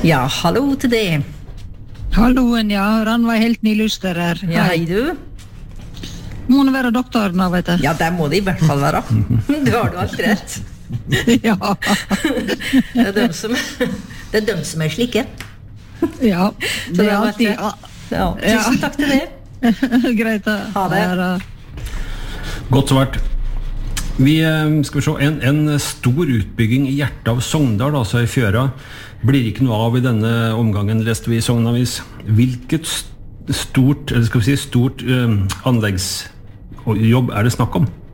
Ja, hallo til det. Halloen, ja. Ranveig Heltny Luster her. Ja, hei du. Må det være doktoren da, vet jeg. Ja, det må det i hvert fall være. Det har du alt rett. Ja. Det er dem som er slike. Ja, det er alltid... Ja, tusen takk til det. Greit da. Ha det. Godt svart. Vi skal se, en stor utbygging i hjertet av Sogndal, altså i Fjøra, blir ikke noe av i denne omgangen, leste vi i Sognavis. Hvilket stort anleggsjobb er det snakk om?